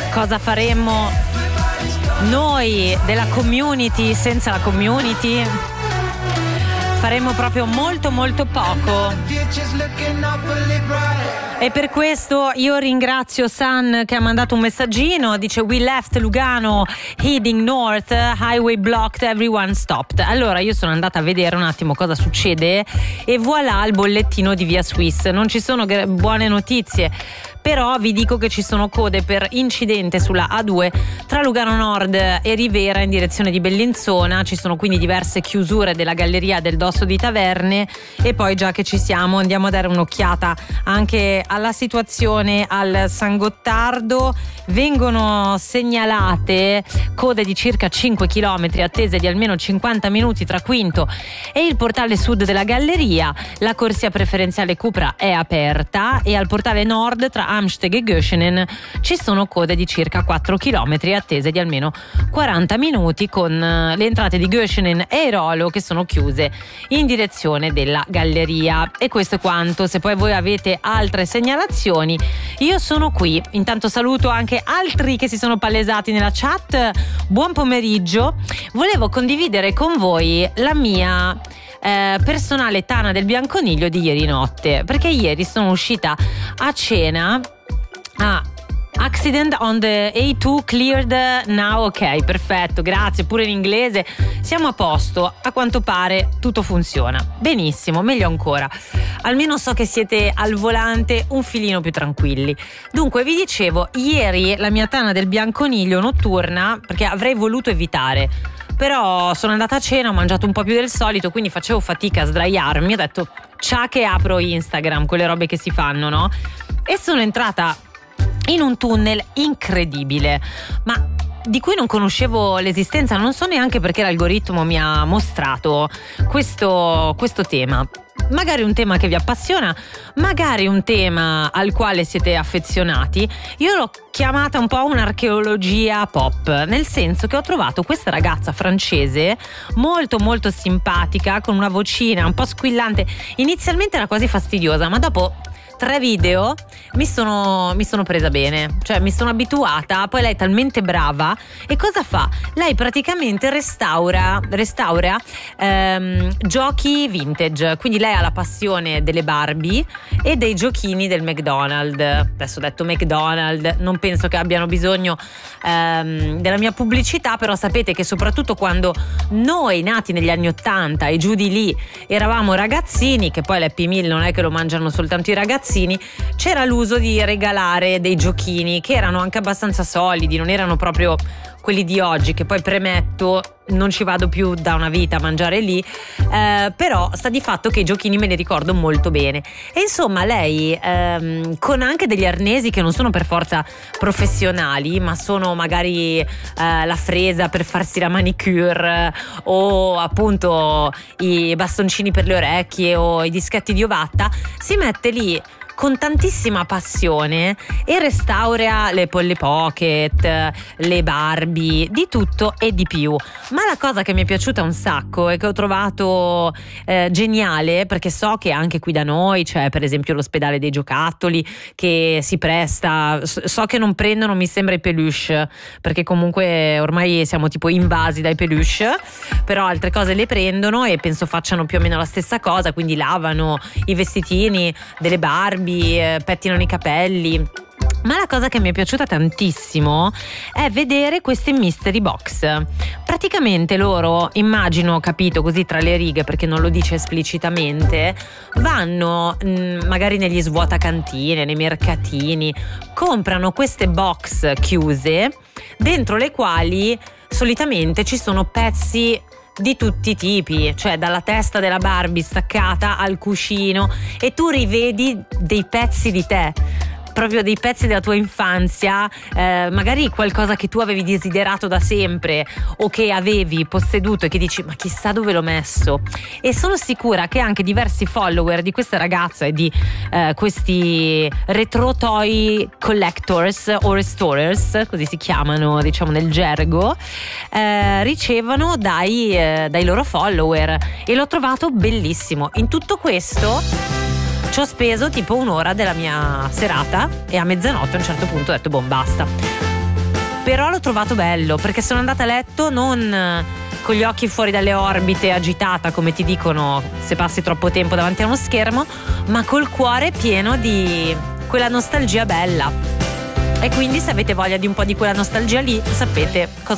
cosa faremmo noi della community senza la community? Faremmo proprio molto molto poco. E per questo io ringrazio San che ha mandato un messaggino, dice we left Lugano heading north, highway blocked, everyone stopped. Allora io sono andata a vedere un attimo cosa succede e voilà il bollettino di Via Swiss. Non ci sono buone notizie, però vi dico che ci sono code per incidente sulla A2 tra Lugano Nord e Rivera in direzione di Bellinzona. Ci sono quindi diverse chiusure della galleria del Dosso di Taverne. E poi, già che ci siamo, andiamo a dare un'occhiata anche alla situazione al San Gottardo. Vengono segnalate code di circa 5 km, attese di almeno 50 minuti tra Quinto e il portale sud della galleria. La corsia preferenziale Cupra è aperta e al portale nord tra Amsteg e Göschenen ci sono code di circa 4 km, attese di almeno 40 minuti, con le entrate di Göschenen e Rolo che sono chiuse in direzione della galleria. E questo è quanto. Se poi voi avete altre segnalazioni, io sono qui. Intanto saluto anche altri che si sono palesati nella chat. Buon pomeriggio. Volevo condividere con voi la mia personale tana del bianconiglio di ieri notte, perché ieri sono uscita a cena. Accident on the A2 cleared now. Ok, perfetto, grazie, pure in inglese. Siamo a posto, a quanto pare tutto funziona benissimo, meglio ancora. Almeno so che siete al volante un filino più tranquilli. Dunque, vi dicevo, ieri la mia tana del bianconiglio notturna, perché avrei voluto evitare, però sono andata a cena, ho mangiato un po' più del solito, quindi facevo fatica a sdraiarmi. Ho detto, ciao che apro Instagram, quelle robe che si fanno, no? E sono entrata in un tunnel incredibile, ma di cui non conoscevo l'esistenza. Non so neanche perché l'algoritmo mi ha mostrato questo tema. Magari un tema che vi appassiona, magari un tema al quale siete affezionati. Io l'ho chiamata un po' un'archeologia pop, nel senso che ho trovato questa ragazza francese molto molto simpatica, con una vocina un po' squillante. Inizialmente era quasi fastidiosa, ma dopo 3 video mi sono presa bene, cioè mi sono abituata. Poi lei è talmente brava, e cosa fa? Lei praticamente restaura giochi vintage, quindi lei ha la passione delle Barbie e dei giochini del McDonald's. Adesso ho detto McDonald's, non penso che abbiano bisogno della mia pubblicità, però sapete che soprattutto quando noi nati negli anni 80 e giù di lì eravamo ragazzini, che poi l'Happy Meal non è che lo mangiano soltanto i ragazzini, c'era l'uso di regalare dei giochini che erano anche abbastanza solidi, non erano proprio quelli di oggi, che poi premetto non ci vado più da una vita a mangiare lì, però sta di fatto che i giochini me li ricordo molto bene. E insomma lei con anche degli arnesi che non sono per forza professionali, ma sono magari la fresa per farsi la manicure, o appunto i bastoncini per le orecchie o i dischetti di ovatta, si mette lì con tantissima passione e restaura le Polly Pocket, le Barbie, di tutto e di più. Ma la cosa che mi è piaciuta un sacco e che ho trovato geniale, perché so che anche qui da noi c'è per esempio l'ospedale dei giocattoli che si presta, so che non prendono, mi sembra, i peluche, perché comunque ormai siamo tipo invasi dai peluche, però altre cose le prendono e penso facciano più o meno la stessa cosa, quindi lavano i vestitini delle Barbie, pettinano i capelli. Ma la cosa che mi è piaciuta tantissimo è vedere queste mystery box. Praticamente loro, immagino, capito così tra le righe perché non lo dice esplicitamente, vanno magari negli svuotacantine, nei mercatini, comprano queste box chiuse dentro le quali solitamente ci sono pezzi di tutti i tipi, cioè dalla testa della Barbie staccata al cuscino, e tu rivedi dei pezzi di te, proprio dei pezzi della tua infanzia, magari qualcosa che tu avevi desiderato da sempre o che avevi posseduto e che dici ma chissà dove l'ho messo. E sono sicura che anche diversi follower di questa ragazza e di questi retro toy collectors o restorers, così si chiamano diciamo nel gergo, ricevono dai loro follower, e l'ho trovato bellissimo. In tutto questo ci ho speso tipo un'ora della mia serata, e a mezzanotte a un certo punto ho detto boh, basta. però l'ho trovato bello perché sono andata a letto non con gli occhi fuori dalle orbite, agitata come ti dicono se passi troppo tempo davanti a uno schermo, ma col cuore pieno di quella nostalgia bella. E quindi se avete voglia di un po' di quella nostalgia lì, sapete cosa